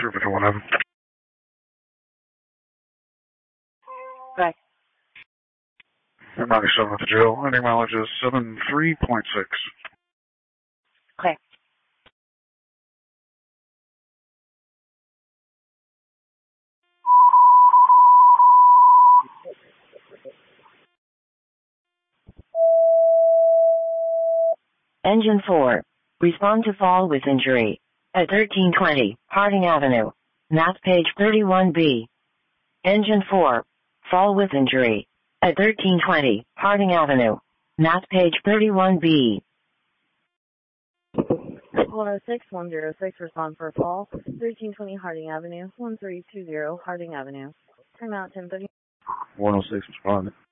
Trooper to 11. Back. Air 97 at the jail. Ending mileage is 73.6. Okay. Engine 4. Respond to fall with injury. At 1320, Harding Avenue. Map page 31B. Engine 4. Fall with injury. At 1320, Harding Avenue. Map page 31B. 106-106, respond for fall. 1320 Harding Avenue, 1320 Harding Avenue. Time out 10:30. 106 responding.